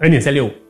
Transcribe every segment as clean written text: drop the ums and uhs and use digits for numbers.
恩典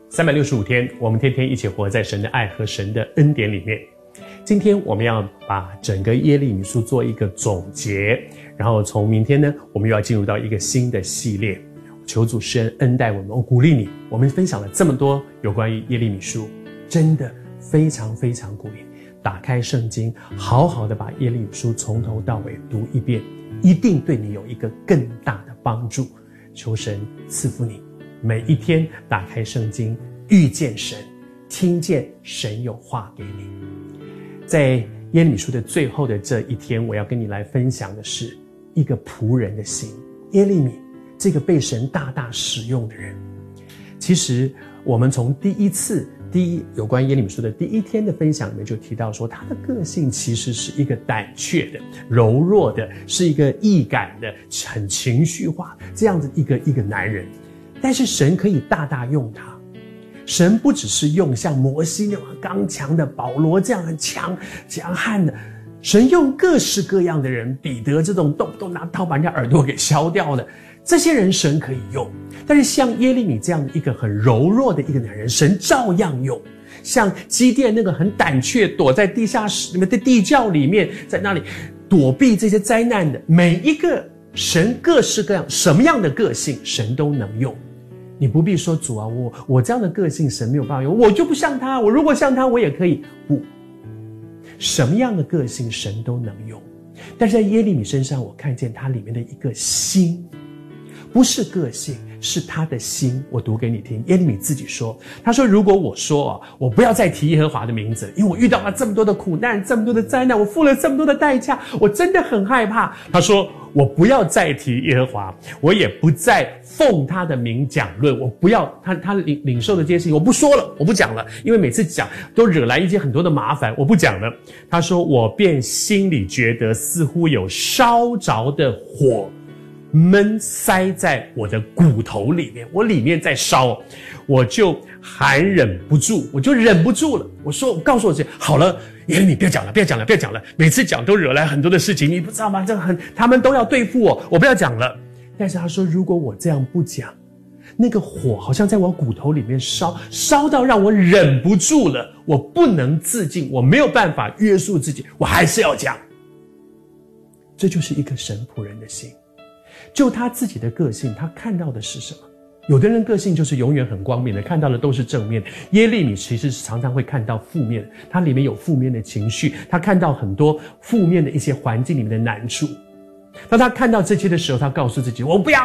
365天，我们天天一起活在神的爱和神的恩典里面。今天我们要把整个耶利米书做一个总结，然后从明天呢，我们又要进入到一个新的系列。求主施恩恩待我们，我鼓励你。我们分享了这么多有关于耶利米书，真的非常非常鼓励你打开圣经，好好的把耶利米书从头到尾读一遍，一定对你有一个更大的帮助。求神赐福你，每一天打开圣经，遇见神，听见神有话给你。在耶利米书的最后的这一天，我要跟你来分享的是一个仆人的心。耶利米这个被神大大使用的人，其实我们从有关耶利米书的第一天的分享里面就提到说，他的个性其实是一个胆怯的、柔弱的，是一个易感的、很情绪化这样子一个男人。但是神可以大大用他，神不只是用像摩西那样刚强的、保罗这样很强悍的，神用各式各样的人，彼得这种动不动拿刀把人家耳朵给削掉的，这些人神可以用。但是像耶利米这样的一个很柔弱的一个男人，神照样用。像基甸那个很胆怯，躲在地下室里面的地窖里面，在那里躲避这些灾难的，每一个神各式各样什么样的个性神都能用。你不必说主啊，我这样的个性神没有办法用，我就不像他，我如果像他我也可以。不，什么样的个性神都能用。但是在耶利米身上，我看见他里面的一个心，不是个性，是他的心。我读给你听，耶利米自己说，他说如果我说我不要再提耶和华的名字，因为我遇到了这么多的苦难，这么多的灾难，我付了这么多的代价，我真的很害怕。他说我不要再提耶和华，我也不再奉他的名讲论，我不要他领受的这些事情，我不说了，我不讲了，因为每次讲都惹来一些很多的麻烦，我不讲了。他说我便心里觉得似乎有烧着的火闷塞在我的骨头里面，我里面在烧，我就含忍不住，我就忍不住了。我告诉我自己，好了，耶利米不要讲了，每次讲都惹来很多的事情，你不知道吗？他们都要对付我不要讲了。但是他说，如果我这样不讲，那个火好像在我骨头里面烧到让我忍不住了，我不能自禁，我没有办法约束自己，我还是要讲。这就是一个神仆人的心。就他自己的个性，他看到的是什么？有的人个性就是永远很光明的，看到的都是正面。耶利米其实常常会看到负面，他里面有负面的情绪，他看到很多负面的一些环境里面的难处。当他看到这些的时候，他告诉自己，我不要